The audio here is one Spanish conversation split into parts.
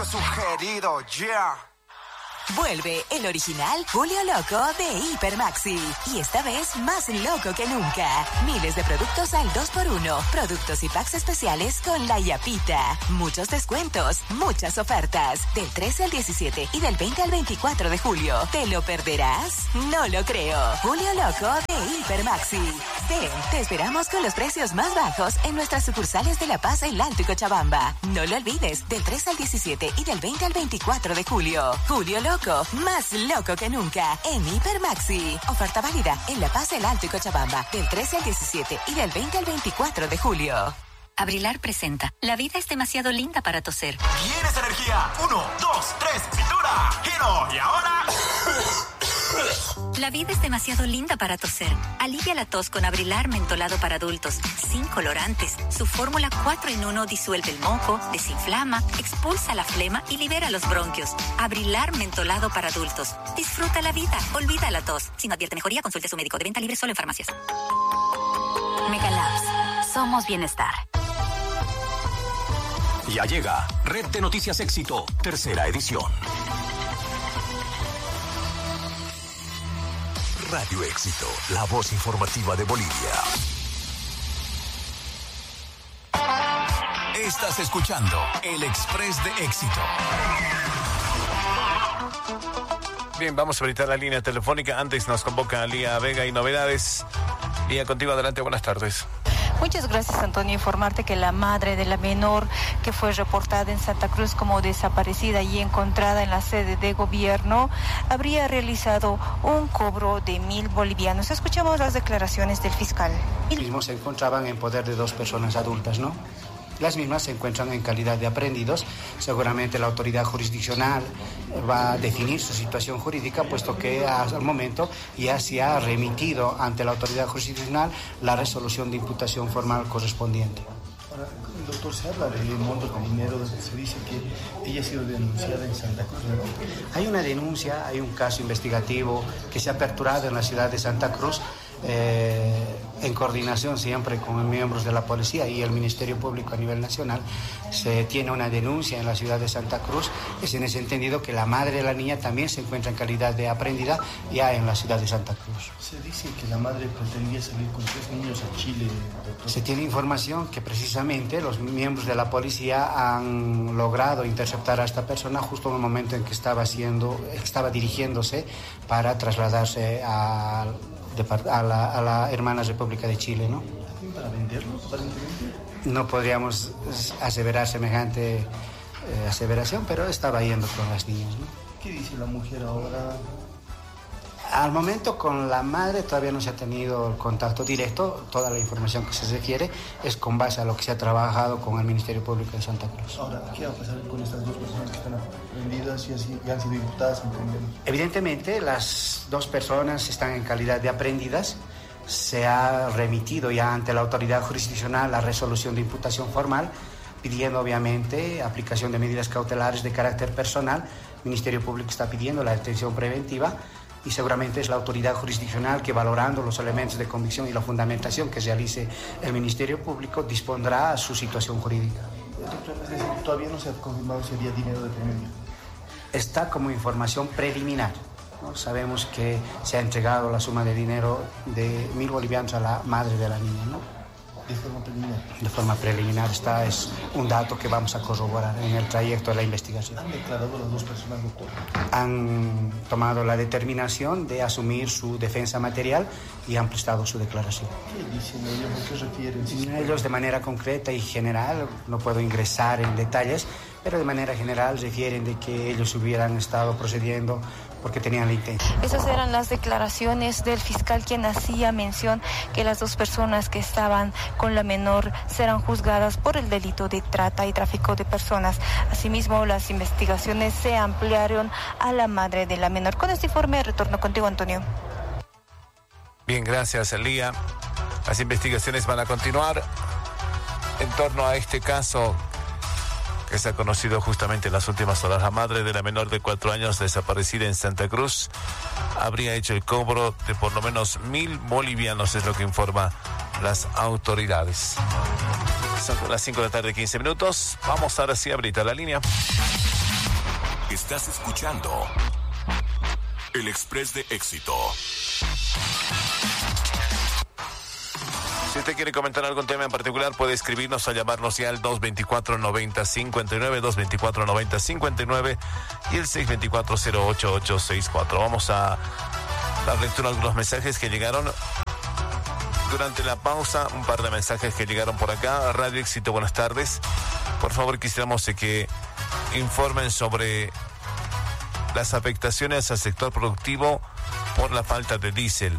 Sugerido, yeah. Vuelve el original Julio Loco de Hipermaxi. Y esta vez más loco que nunca. Miles de productos al 2x1. Productos y packs especiales con la Yapita. Muchos descuentos, muchas ofertas. Del 13 al 17 y del 20 al 24 de julio. ¿Te lo perderás? No lo creo. Julio Loco de Hipermaxi. Ven, te esperamos con los precios más bajos en nuestras sucursales de La Paz, El Alto y Cochabamba. No lo olvides, del 13 al 17 y del 20 al 24 de julio. Julio Loco, más loco que nunca, en Hipermaxi. Oferta válida en La Paz, El Alto y Cochabamba, del 13 al 17 y del 20 al 24 de julio. Abrilar presenta. La vida es demasiado linda para toser. ¿Quieres energía? 1, 2, 3, pintura, giro y ahora... La vida es demasiado linda para toser. Alivia la tos con Abrilar mentolado para adultos, sin colorantes. Su fórmula 4 en 1 disuelve el moco, desinflama, expulsa la flema y libera los bronquios. Abrilar mentolado para adultos. Disfruta la vida, olvida la tos. Si no advierte mejoría, consulte a su médico. De venta libre solo en farmacias. Megalabs. Somos bienestar. Ya llega Red de Noticias Éxito, tercera edición. Radio Éxito, la voz informativa de Bolivia. Estás escuchando El Express de Éxito. Bien, vamos a habilitar la línea telefónica. Antes nos convoca Lía Vega y novedades. Lía, contigo adelante, buenas tardes. Muchas gracias, Antonio. Informarte que la madre de la menor que fue reportada en Santa Cruz como desaparecida y encontrada en la sede de gobierno habría realizado un cobro de 1.000 bolivianos. Escuchamos las declaraciones del fiscal. Los mismos se encontraban en poder de 2 personas adultas, ¿no? Las mismas se encuentran en calidad de aprehendidos. Seguramente la autoridad jurisdiccional va a definir su situación jurídica, puesto que al momento ya se ha remitido ante la autoridad jurisdiccional la resolución de imputación formal correspondiente. Ahora, doctor, se habla de montos de dinero, se dice que ella ha sido denunciada en Santa Cruz, ¿no? Hay una denuncia, hay un caso investigativo que se ha aperturado en la ciudad de Santa Cruz, en coordinación siempre con miembros de la policía y el Ministerio Público a nivel nacional. Se tiene una denuncia en la ciudad de Santa Cruz. Es en ese entendido que la madre de la niña también se encuentra en calidad de aprehendida ya en la ciudad de Santa Cruz. Se dice que la madre pretendía salir con 3 niños a Chile, doctor. Se tiene información que precisamente los miembros de la policía han logrado interceptar a esta persona justo en el momento en que estaba dirigiéndose para trasladarse a la hermana República de Chile, ¿no? ¿Para venderlo, aparentemente? No podríamos aseverar semejante aseveración, pero estaba yendo con las niñas, ¿no? ¿Qué dice la mujer ahora? Al momento con la madre todavía no se ha tenido el contacto directo. Toda la información que se requiere es con base a lo que se ha trabajado con el Ministerio Público de Santa Cruz. Ahora, ¿qué va a pasar con estas 2 personas que están aprendidas y han sido imputadas? Evidentemente, las 2 personas están en calidad de aprendidas. Se ha remitido ya ante la autoridad jurisdiccional la resolución de imputación formal, pidiendo obviamente aplicación de medidas cautelares de carácter personal. El Ministerio Público está pidiendo la detención preventiva. Y seguramente es la autoridad jurisdiccional que, valorando los elementos de convicción y la fundamentación que realice el Ministerio Público, dispondrá su situación jurídica. Es decir, todavía no se ha confirmado si había dinero de premio. Está como información preliminar, ¿no? Sabemos que se ha entregado la suma de dinero de 1.000 bolivianos a la madre de la niña, ¿no? ¿De forma preliminar? De forma preliminar. Es un dato que vamos a corroborar en el trayecto de la investigación. ¿Han declarado las 2 personas, doctor? Han tomado la determinación de asumir su defensa material y han prestado su declaración. ¿Qué dicen ellos? ¿A qué refieren? Ellos de manera concreta y general, no puedo ingresar en detalles, pero de manera general refieren de que ellos hubieran estado procediendo porque tenían la intención. Esas eran las declaraciones del fiscal, quien hacía mención que las 2 personas que estaban con la menor serán juzgadas por el delito de trata y tráfico de personas. Asimismo, las investigaciones se ampliaron a la madre de la menor. Con este informe retorno contigo, Antonio. Bien, gracias, Lía. Las investigaciones van a continuar en torno a este caso que se ha conocido justamente en las últimas horas. La madre de la menor de 4 años desaparecida en Santa Cruz habría hecho el cobro de por lo menos 1.000 bolivianos, es lo que informa las autoridades. Son las 5 de la tarde, 15 minutos. Vamos ahora sí a abrir la línea. Estás escuchando El Express de Éxito. Si usted quiere comentar algún tema en particular, puede escribirnos o llamarnos ya al 224-90-59, 224-90-59 y el 624-08864. Vamos a dar lectura a algunos mensajes que llegaron durante la pausa, un par de mensajes que llegaron por acá. Radio Éxito, buenas tardes. Por favor, quisiéramos que informen sobre las afectaciones al sector productivo por la falta de diésel.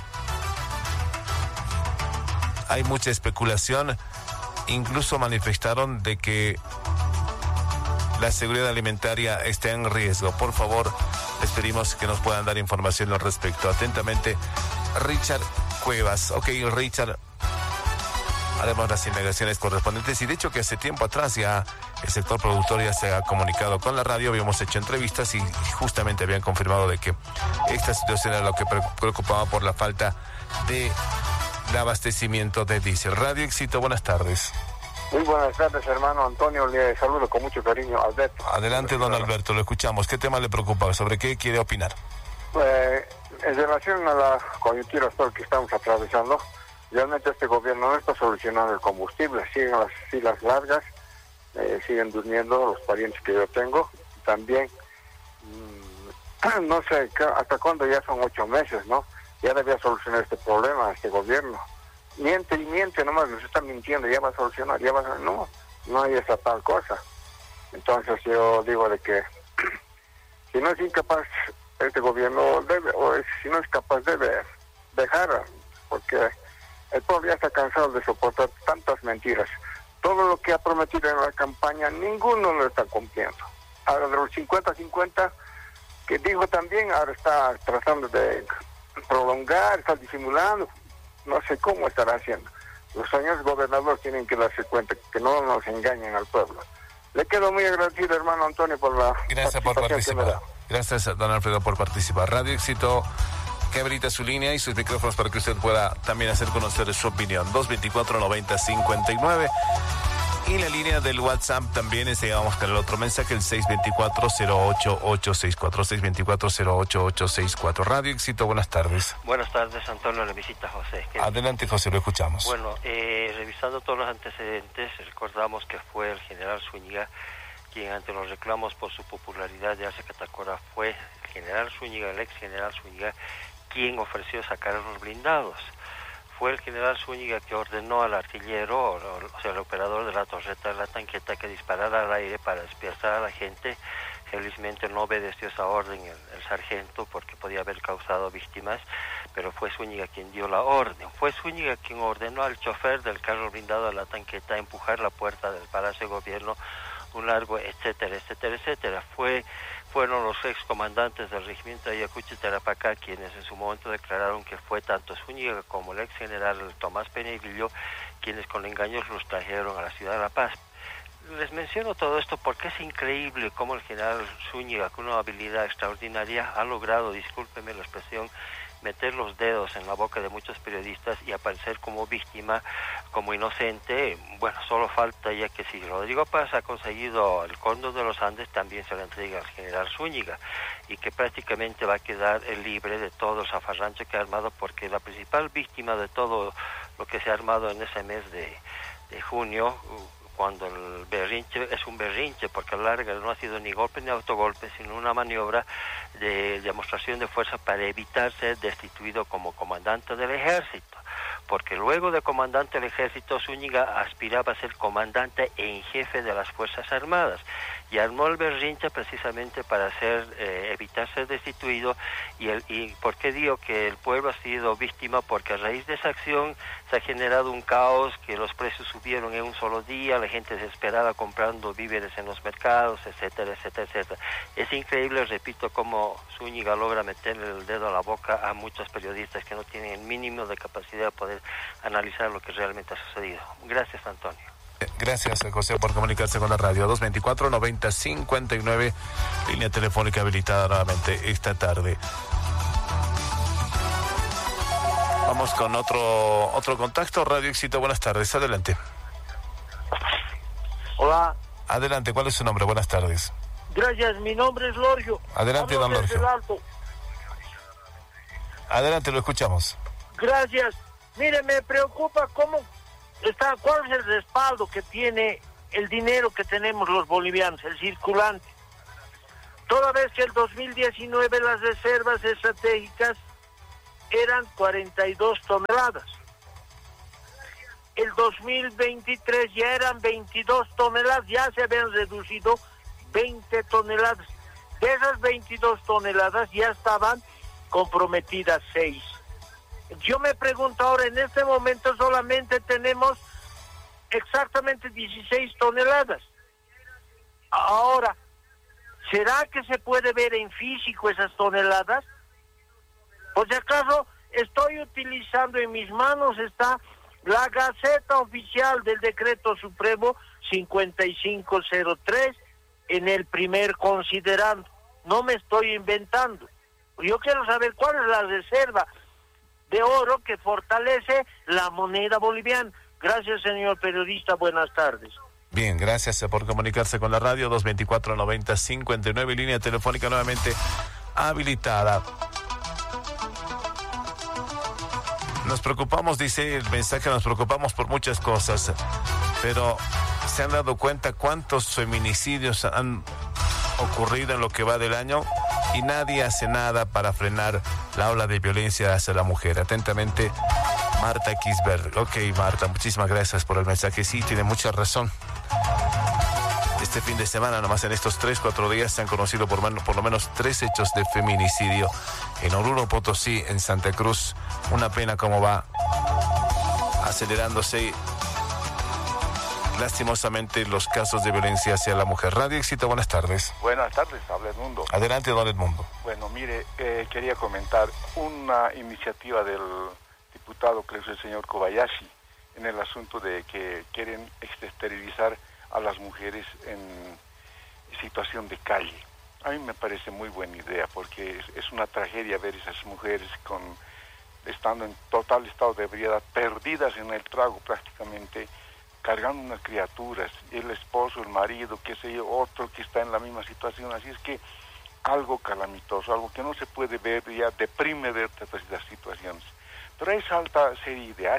Hay mucha especulación, incluso manifestaron de que la seguridad alimentaria está en riesgo. Por favor, les pedimos que nos puedan dar información al respecto. Atentamente, Richard Cuevas. Ok, Richard, haremos las indagaciones correspondientes y de hecho que hace tiempo atrás ya el sector productor ya se ha comunicado con la radio, habíamos hecho entrevistas y justamente habían confirmado de que esta situación era lo que preocupaba por la falta de abastecimiento de diésel. Radio Éxito, buenas tardes. Muy buenas tardes, hermano Antonio, le saludo con mucho cariño, Alberto. Adelante, don Alberto, lo escuchamos. ¿Qué tema le preocupa? ¿Sobre qué quiere opinar? En relación a la coyuntura actual que estamos atravesando, realmente este gobierno no está solucionando el combustible, siguen las filas largas, siguen durmiendo los parientes que yo tengo, también, no sé hasta cuándo, ya son 8 meses, ¿no? Ya debía solucionar este problema este gobierno. Miente y miente, nomás nos está mintiendo, ya va a solucionar, no hay esa tal cosa. Entonces yo digo de que si no es incapaz este gobierno debe, si no es capaz debe dejar, porque el pueblo ya está cansado de soportar tantas mentiras. Todo lo que ha prometido en la campaña, ninguno lo está cumpliendo. Ahora de los 50-50 que dijo también, ahora está tratando de prolongar, está disimulando, no sé cómo estará haciendo. Los señores gobernadores tienen que darse cuenta que no nos engañen al pueblo. Le quedo muy agradecido, hermano Antonio, por la Gracias por participar. Gracias, don Alfredo, por participar. Radio Éxito, que habilita su línea y sus micrófonos para que usted pueda también hacer conocer su opinión. 224-90-59. Y la línea del WhatsApp también es, vamos con el otro mensaje, el 624-08864, 624-08864. Radio Éxito, buenas tardes. Buenas tardes, Antonio, le visita José. Adelante, José, lo escuchamos. Bueno, revisando todos los antecedentes, recordamos que fue el general Zúñiga quien ante los reclamos por su popularidad de Arce Catacora fue el general Zúñiga, el ex general Zúñiga, quien ofreció sacar a los blindados. Fue el general Zúñiga que ordenó al artillero, o sea, el operador de la torreta de la tanqueta, que disparara al aire para despertar a la gente. Felizmente no obedeció esa orden el sargento porque podía haber causado víctimas, pero fue Zúñiga quien dio la orden. Fue Zúñiga quien ordenó al chofer del carro blindado de la tanqueta a empujar la puerta del Palacio de Gobierno, un largo, etcétera, etcétera, etcétera. Fueron los excomandantes del regimiento de Ayacucho y Tarapacá quienes en su momento declararon que fue tanto Zúñiga como el ex general Tomás Penegrillo quienes con engaños los trajeron a la ciudad de La Paz. Les menciono todo esto porque es increíble cómo el general Zúñiga, con una habilidad extraordinaria, ha logrado, discúlpeme la expresión, meter los dedos en la boca de muchos periodistas y aparecer como víctima, como inocente. Bueno, solo falta ya que si Rodrigo Paz ha conseguido el Cóndor de los Andes, también se lo entrega al general Zúñiga, y que prácticamente va a quedar libre de todo el zafarrancho que ha armado, porque la principal víctima de todo lo que se ha armado en ese mes de junio, cuando el berrinche es un berrinche, porque a la larga no ha sido ni golpe ni autogolpe, sino una maniobra de demostración de fuerza para evitar ser destituido como comandante del ejército, porque luego de comandante del ejército Zúñiga aspiraba a ser comandante en jefe de las Fuerzas Armadas, y armó el berrinche precisamente para evitar ser destituido. ¿Y por qué digo que el pueblo ha sido víctima? Porque a raíz de esa acción se ha generado un caos, que los precios subieron en un solo día, la gente desesperada comprando víveres en los mercados, etcétera, etcétera, etcétera. Es increíble, repito, cómo Zúñiga logra meterle el dedo a la boca a muchos periodistas que no tienen el mínimo de capacidad de poder analizar lo que realmente ha sucedido. Gracias, Antonio. Gracias, José, por comunicarse con la radio. 224-90-59, línea telefónica habilitada nuevamente esta tarde. Vamos con otro contacto. Radio Éxito, buenas tardes, adelante. Hola. Adelante, ¿cuál es su nombre? Buenas tardes. Gracias, mi nombre es Lorgio. Adelante, don Lorgio. Adelante, lo escuchamos. Gracias. Mire, me preocupa cuál es el respaldo que tiene el dinero que tenemos los bolivianos, el circulante. Toda vez que el 2019 las reservas estratégicas eran 42 toneladas. El 2023 ya eran 22 toneladas, ya se habían reducido 20 toneladas. De esas 22 toneladas ya estaban comprometidas 6. Yo me pregunto ahora, en este momento solamente tenemos exactamente 16 toneladas. Ahora, ¿será que se puede ver en físico esas toneladas? Por si acaso, estoy utilizando en mis manos, está la Gaceta Oficial del Decreto Supremo 5503 en el primer considerando. No me estoy inventando. Yo quiero saber cuál es la reserva de oro que fortalece la moneda boliviana. Gracias, señor periodista. Buenas tardes. Bien, gracias por comunicarse con la radio. 224-90-59, línea telefónica nuevamente habilitada. Nos preocupamos, dice el mensaje, nos preocupamos por muchas cosas, pero ¿se han dado cuenta cuántos feminicidios han ocurrido en lo que va del año? Y nadie hace nada para frenar la ola de violencia hacia la mujer. Atentamente, Marta Kisberg. Ok, Marta, muchísimas gracias por el mensaje. Sí, tiene mucha razón. Este fin de semana, nomás en estos 3-4 días, se han conocido por lo menos 3 hechos de feminicidio en Oruro, Potosí, en Santa Cruz. Una pena cómo va acelerándose lastimosamente los casos de violencia hacia la mujer. Radio Éxito, buenas tardes. Buenas tardes, habla Edmundo. Adelante, don Edmundo. Bueno, mire, quería comentar una iniciativa del diputado, creo que es el señor Kobayashi, en el asunto de que quieren esterilizar a las mujeres en situación de calle. A mí me parece muy buena idea, porque es una tragedia ver esas mujeres estando en total estado de ebriedad, perdidas en el trago prácticamente, cargando unas criaturas, el esposo, el marido, qué sé yo, otro que está en la misma situación. Así es que algo calamitoso, algo que no se puede ver, ya deprime ver todas estas situaciones. Pero hay alta serie de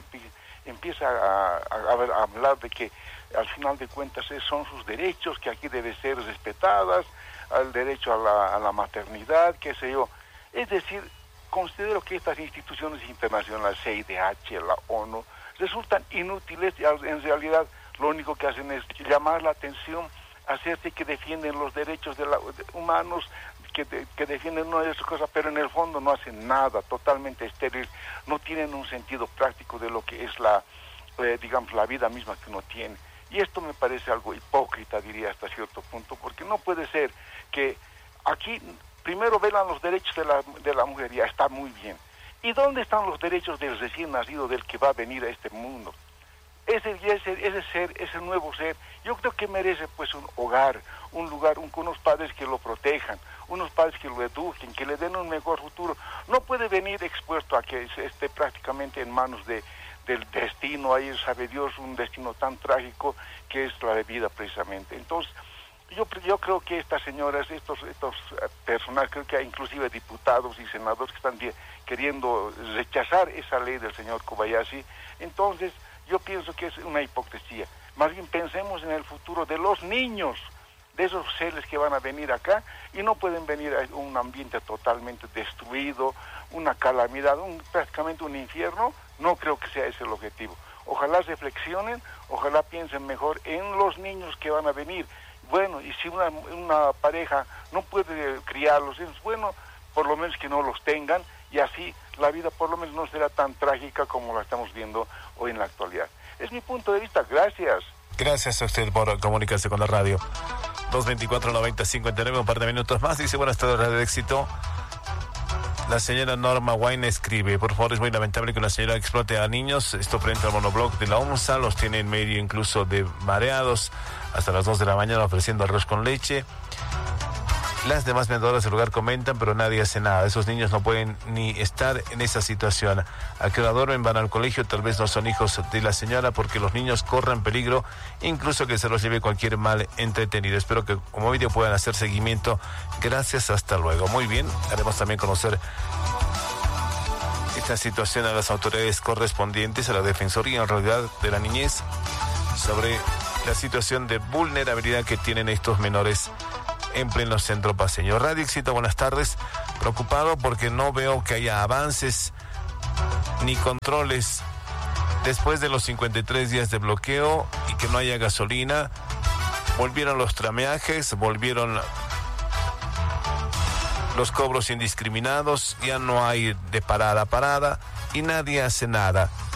empieza a hablar de que al final de cuentas son sus derechos, que aquí deben ser respetadas, al derecho a la maternidad, qué sé yo. Es decir, considero que estas instituciones internacionales, CIDH, la ONU, resultan inútiles y en realidad lo único que hacen es llamar la atención, hacerse que defienden los derechos humanos, que defienden una de esas cosas, pero en el fondo no hacen nada, totalmente estéril, no tienen un sentido práctico de lo que es la vida misma que uno tiene. Y esto me parece algo hipócrita, diría hasta cierto punto, porque no puede ser que aquí primero velan los derechos de la mujer, ya está muy bien. ¿Y dónde están los derechos del recién nacido, del que va a venir a este mundo? Ese ser, ese nuevo ser, yo creo que merece pues un hogar, un lugar, unos padres que lo protejan, unos padres que lo eduquen, que le den un mejor futuro. No puede venir expuesto a que esté prácticamente en manos del destino, ahí sabe Dios, un destino tan trágico que es la vida precisamente. Entonces, yo creo que estas señoras, estos personajes, creo que hay inclusive diputados y senadores que están queriendo rechazar esa ley del señor Kobayashi. Entonces, yo pienso que es una hipocresía. Más bien pensemos en el futuro de los niños, de esos seres que van a venir acá y no pueden venir a un ambiente totalmente destruido, una calamidad, prácticamente un infierno. No creo que sea ese el objetivo. Ojalá reflexionen, ojalá piensen mejor en los niños que van a venir. Bueno, y si una pareja no puede criarlos, es bueno por lo menos que no los tengan, y así la vida por lo menos no será tan trágica como la estamos viendo hoy en la actualidad. Es mi punto de vista. Gracias. Gracias a usted por comunicarse con la radio. 224-90-59, un par de minutos más. Dice, buenas tardes, Radio Éxito. La señora Norma Wayne escribe: por favor, es muy lamentable que una señora explote a niños. Esto frente al monobloc de la ONSA, los tiene en medio incluso de mareados hasta las 2 de la mañana ofreciendo arroz con leche. Las demás vendedoras del lugar comentan, pero nadie hace nada. Esos niños no pueden ni estar en esa situación. A qué hora duermen, van al colegio, tal vez no son hijos de la señora porque los niños corren peligro, incluso que se los lleve cualquier mal entretenido. Espero que como vídeo puedan hacer seguimiento. Gracias, hasta luego. Muy bien, haremos también conocer esta situación a las autoridades correspondientes, a la Defensoría en realidad de la Niñez, sobre la situación de vulnerabilidad que tienen estos menores en pleno centro paseño. Radio Éxito, buenas tardes. Preocupado porque no veo que haya avances ni controles después de los 53 días de bloqueo y que no haya gasolina. Volvieron los trameajes, volvieron los cobros indiscriminados, ya no hay de parada a parada y nadie hace nada.